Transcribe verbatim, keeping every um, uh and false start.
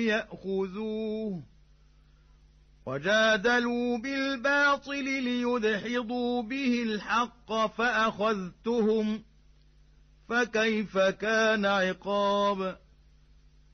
ليأخذوه وجادلوا بالباطل ليدحضوا به الحق فأخذتهم فكيف كان عقاب